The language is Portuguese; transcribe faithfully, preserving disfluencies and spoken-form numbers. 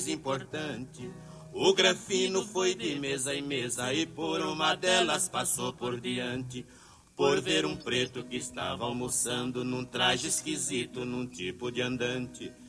importante. O Granfino foi de mesa em mesa e por uma delas passou por diante, por ver um preto que estava almoçando num traje esquisito, num tipo de andante.